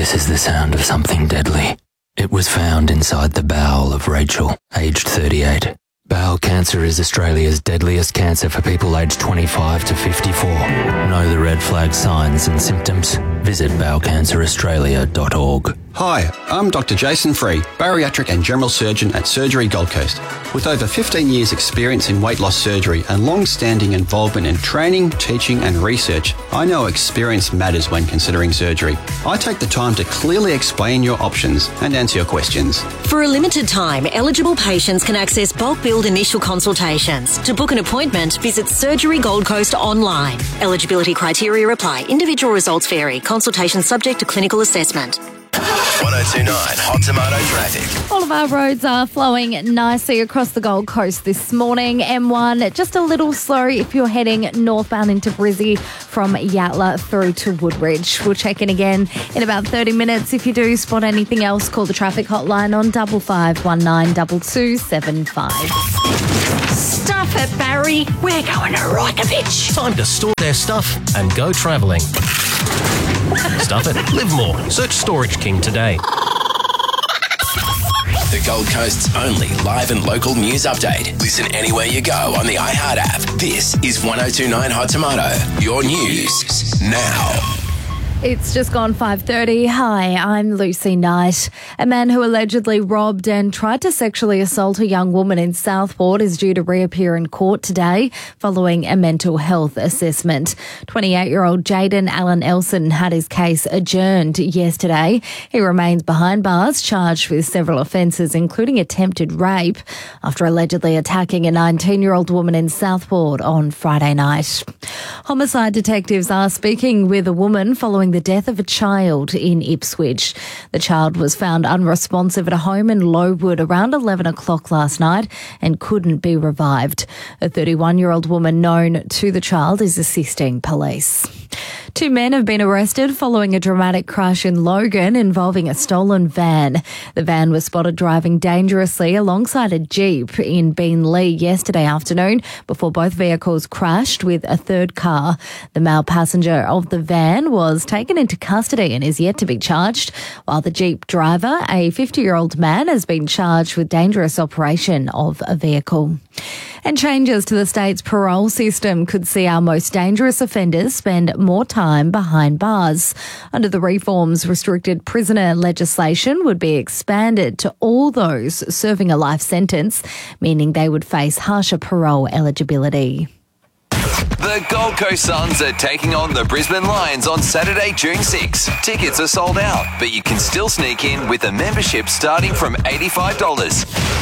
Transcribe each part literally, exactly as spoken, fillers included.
This is the sound of something deadly. It was found inside the bowel of Rachel, aged thirty-eight. Bowel cancer is Australia's deadliest cancer for people aged twenty-five to fifty-four. Know the red flag signs and symptoms? Visit bowel cancer australia dot org. Hi, I'm Doctor Jason Free, bariatric and general surgeon at Surgery Gold Coast. With over fifteen years experience in weight loss surgery and long-standing involvement in training, teaching and research, I know experience matters when considering surgery. I take the time to clearly explain your options and answer your questions. For a limited time, eligible patients can access bulk billed initial consultations. To book an appointment, visit Surgery Gold Coast online. Eligibility criteria apply. Individual results vary. Consultation subject to clinical assessment. one oh two point nine Hot Tomato Traffic. All of our roads are flowing nicely across the Gold Coast this morning. M one, just a little slow if you're heading northbound into Brizzy from Yatala through to Woodridge. We'll check in again in about thirty minutes. If you do spot anything else, call the traffic hotline on double five one nine two two seven five. Stuff it, Barry. We're going to Rajkovic. Time to store their stuff and go travelling. Stuff it, live more. Search Storage King today. The Gold Coast's only live and local news update. Listen anywhere you go on the iHeart app. This is one oh two point nine Hot Tomato. Your news now. It's just gone five thirty. Hi, I'm Lucy Knight. A man who allegedly robbed and tried to sexually assault a young woman in Southport is due to reappear in court today following a mental health assessment. twenty-eight-year-old Jaden Allen Elson had his case adjourned yesterday. He remains behind bars, charged with several offences, including attempted rape, after allegedly attacking a nineteen-year-old woman in Southport on Friday night. Homicide detectives are speaking with a woman following the death of a child in Ipswich. The child was found unresponsive at a home in Lowood around eleven o'clock last night and couldn't be revived. A thirty-one-year-old woman known to the child is assisting police. Two men have been arrested following a dramatic crash in Logan involving a stolen van. The van was spotted driving dangerously alongside a Jeep in Beenleigh yesterday afternoon before both vehicles crashed with a third car. The male passenger of the van was taken into custody and is yet to be charged, while the Jeep driver, a fifty-year-old man, has been charged with dangerous operation of a vehicle. And changes to the state's parole system could see our most dangerous offenders spend more time behind bars. Under the reforms, restricted prisoner legislation would be expanded to all those serving a life sentence, meaning they would face harsher parole eligibility. The Gold Coast Suns are taking on the Brisbane Lions on Saturday, June sixth. Tickets are sold out, but you can still sneak in with a membership starting from eighty-five dollars.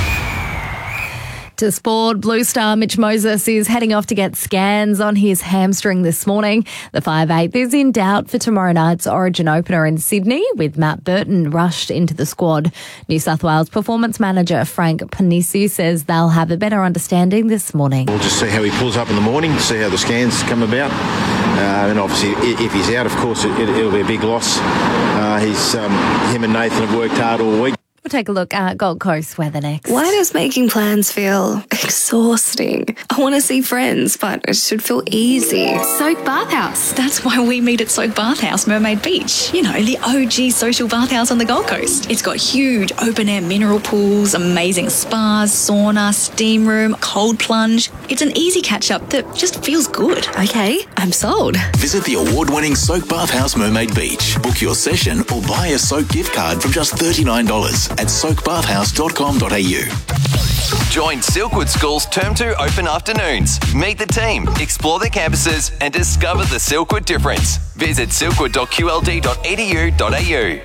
To sport, Blue Star Mitch Moses is heading off to get scans on his hamstring this morning. The five eight is in doubt for tomorrow night's Origin opener in Sydney, with Matt Burton rushed into the squad. New South Wales performance manager Frank Panisi says they'll have a better understanding this morning. We'll just see how he pulls up in the morning, see how the scans come about. Uh, and obviously, if he's out, of course, it, it'll be a big loss. Uh, he's um, him and Nathan have worked hard all week. We'll take a look at Gold Coast weather next. Why does making plans feel exhausting? I want to see friends, but it should feel easy. Soak Bathhouse. That's why we meet at Soak Bathhouse, Mermaid Beach. You know, the O G social bathhouse on the Gold Coast. It's got huge open-air mineral pools, amazing spas, sauna, steam room, cold plunge. It's an easy catch-up that just feels good. Okay, I'm sold. Visit the award-winning Soak Bathhouse Mermaid Beach. Book your session or buy a Soak gift card from just thirty-nine dollars at soak bathhouse dot com dot a u. Join Silkwood School's Term two open afternoons. Meet the team, explore their campuses and discover the Silkwood difference. Visit silkwood dot q l d dot e d u dot a u.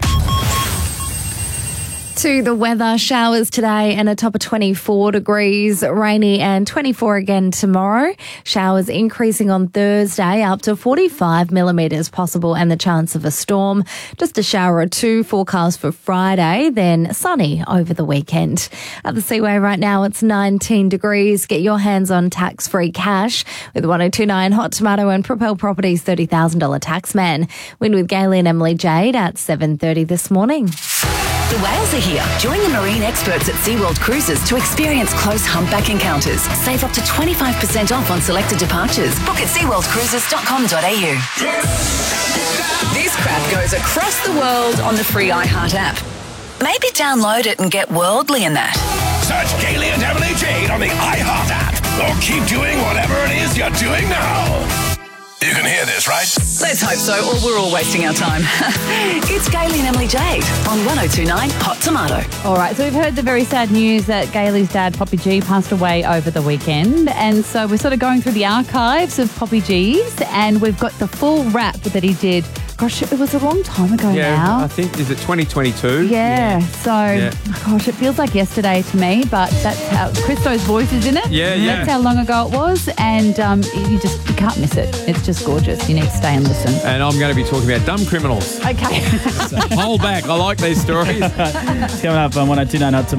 To the weather, showers today and a top of twenty-four degrees, rainy and twenty-four again tomorrow. Showers increasing on Thursday up to forty-five millimetres possible and the chance of a storm. Just a shower or two forecast for Friday, then sunny over the weekend. At the Seaway right now, it's nineteen degrees. Get your hands on tax-free cash with one oh two point nine Hot Tomato and Propel Properties thirty thousand dollars tax man. Win with Gailey and Emily Jade at seven thirty this morning. The whales are here. Join the marine experts at SeaWorld Cruises to experience close humpback encounters. Save up to twenty-five percent off on selected departures. Book at sea world cruises dot com dot a u. This crap goes shows across the world on the free iHeart app. Maybe download it and get worldly in that. Search Gailey and Emily Jade on the iHeart app, or keep doing whatever it is you're doing now. You can hear this, right? Let's hope so, or we're all wasting our time. It's Gailey and Emily Jade on one oh two nine Hot Tomato. All right, so we've heard the very sad news that Gailey's dad, Poppy G, passed away over the weekend. And so we're sort of going through the archives of Poppy G's, and we've got the full rap that he did. Gosh, it was a long time ago yeah, now. I think, is it twenty twenty-two? Yeah, yeah. so, yeah. gosh, it feels like yesterday to me, but that's how Christo's voice is in it. Yeah, yeah. That's how long ago it was, and um, you just you can't miss it. It's just gorgeous. You need to stay and listen. And I'm going to be talking about dumb criminals. Okay. So hold back. I like these stories. It's coming up on one oh two nine Hot Tomato.